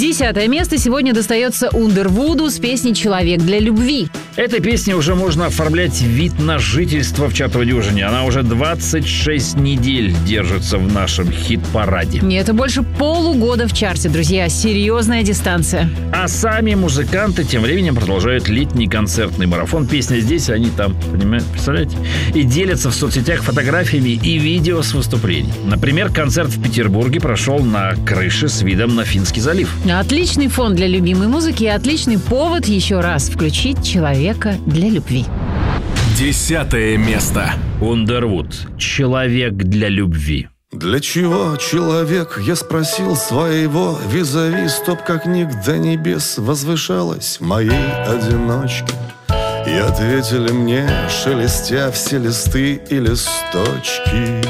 10 место сегодня достается Ундервуду с песней «Человек для любви». Этой песне уже можно оформлять вид на жительство в чартовой дюжине. Она уже 26 недель держится в нашем хит-параде. И это больше полугода в чарте, друзья. Серьезная дистанция. А сами музыканты тем временем продолжают летний концертный марафон. Песня здесь, они там, понимаете, представляете? И делятся в соцсетях фотографиями и видео с выступлений. Например, концерт в Петербурге прошел на крыше с видом на Финский залив. Отличный фон для любимой музыки и отличный повод еще раз включить «Человека для любви». 10 место. Ундервуд. «Человек для любви». Для чего человек, я спросил своего визави, стоп, как ник до небес возвышалась моей одиночке. И ответили мне, шелестя все листы и листочки: